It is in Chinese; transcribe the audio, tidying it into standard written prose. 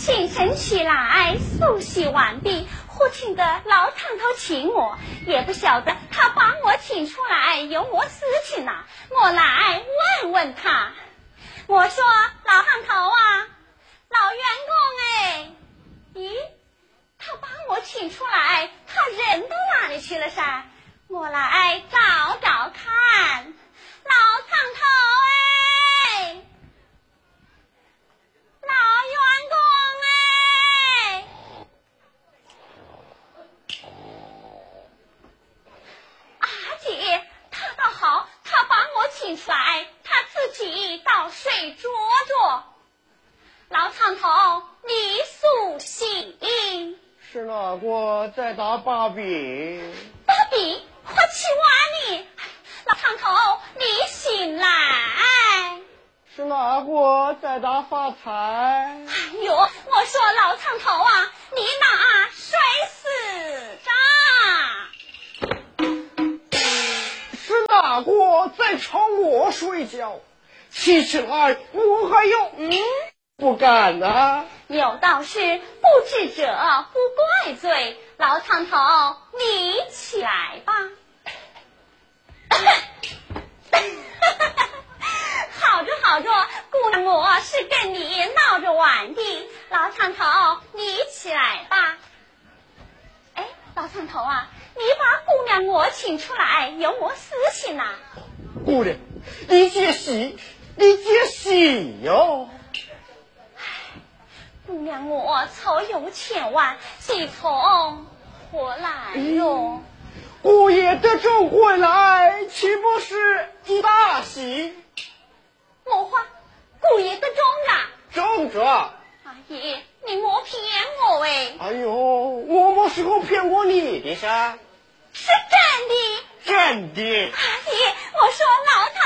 清晨起来梳洗完毕，忽听得老汤头请我，也不晓得他把我请出来有么事情啊，我来问问他。我说老汤头啊，老员工哎，咦，他把我请出来，他人到哪里去了噻？我来找找看。老汤头哎，老员工哎，阿姐，他倒好，他把我请出来，他自己到睡着着。老汤头，你苏醒。 是哪个在打把柄？ 把柄？快去挖你！老汤头，你醒来！ 是哪个在打发财？ 哎呦，我说老汤头啊，你哪睡死着？ 是哪个在吵我睡觉？起来，我还有不敢啊！ 有道是不知者不怪罪，老汤头，你起来吧。好着好着，姑娘我是跟你闹着玩的，老汤头你起来吧。哎，老汤头啊，你把姑娘我请出来有么事情啊？ 姑娘，你接戏哟！ 姑娘我愁有千万，喜从何来哟？ 姑爷得中回来，岂不是一大喜？ 莫话，姑爷得中啊！ 中着。 阿姨，你莫骗我喂！ 哎呦，我么时候骗过你的噻？ 是真的。 真的。 阿姨，我说老